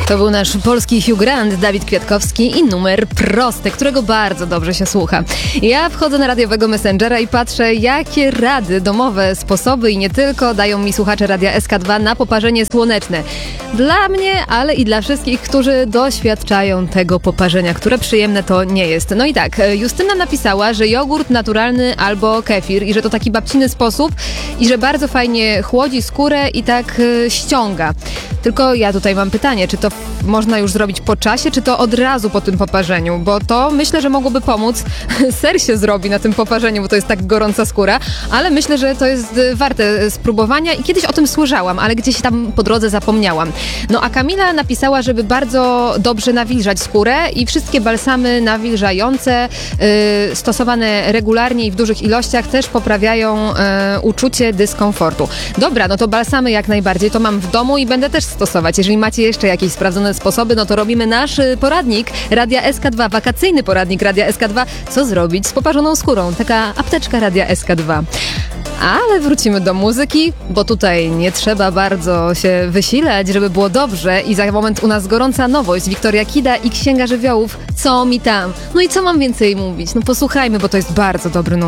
To był nasz polski Hugh Grant, Dawid Kwiatkowski i numer prosty, którego bardzo dobrze się słucha. Ja wchodzę na radiowego Messengera i patrzę, jakie rady, domowe sposoby i nie tylko dają mi słuchacze Radia SK2 na poparzenie słoneczne. Dla mnie, ale i dla wszystkich, którzy doświadczają tego poparzenia, które przyjemne to nie jest. No i tak, Justyna napisała, że jogurt naturalny albo kefir i że to taki babciny sposób i że bardzo fajnie chłodzi skórę i tak ściąga. Tylko ja tutaj mam pytanie, czy to można już zrobić po czasie, czy to od razu po tym poparzeniu? Bo to myślę, że mogłoby pomóc. Ser się zrobi na tym poparzeniu, bo to jest tak gorąca skóra, ale myślę, że to jest warte spróbowania i kiedyś o tym słyszałam, ale gdzieś tam po drodze zapomniałam. No a Kamila napisała, żeby bardzo dobrze nawilżać skórę i wszystkie balsamy nawilżające stosowane regularnie i w dużych ilościach też poprawiają uczucie dyskomfortu. Dobra, no to balsamy jak najbardziej, to mam w domu i będę też stosować. Jeżeli macie jeszcze jakieś sprawdzone sposoby, no to robimy nasz poradnik Radia SK2, wakacyjny poradnik Radia SK2. Co zrobić z poparzoną skórą? Taka apteczka Radia SK2. Ale wrócimy do muzyki, bo tutaj nie trzeba bardzo się wysilać, żeby było dobrze i za moment u nas gorąca nowość. Wiktoria Kida i Księga Żywiołów. Co mi tam? No i co mam więcej mówić? No posłuchajmy, bo to jest bardzo dobry numer.